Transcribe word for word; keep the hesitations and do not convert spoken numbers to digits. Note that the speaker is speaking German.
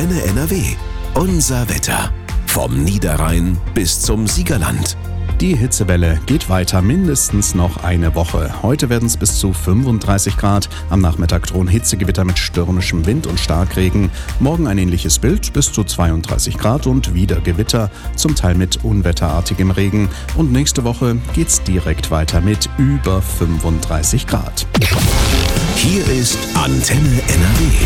Antenne N R W. Unser Wetter. Vom Niederrhein bis zum Siegerland. Die Hitzewelle geht weiter, mindestens noch eine Woche. Heute werden es bis zu fünfunddreißig Grad. Am Nachmittag drohen Hitzegewitter mit stürmischem Wind und Starkregen. Morgen ein ähnliches Bild, bis zu zweiunddreißig Grad und wieder Gewitter, zum Teil mit unwetterartigem Regen. Und nächste Woche geht's direkt weiter mit über fünfunddreißig Grad. Hier ist Antenne N R W.